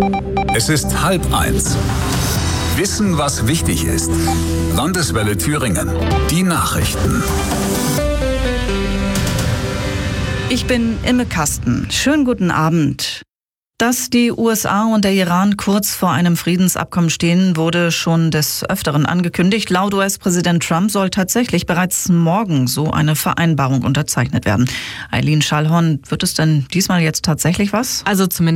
Es ist 12:30. Wissen, was wichtig ist. Landeswelle Thüringen. Die Nachrichten. Ich bin Imme Kasten. Schönen guten Abend. Dass die USA und der Iran kurz vor einem Friedensabkommen stehen, wurde schon des Öfteren angekündigt. Laut US-Präsident Trump soll tatsächlich bereits morgen so eine Vereinbarung unterzeichnet werden. Eileen Schallhorn, wird es denn diesmal jetzt tatsächlich was? Also zumindest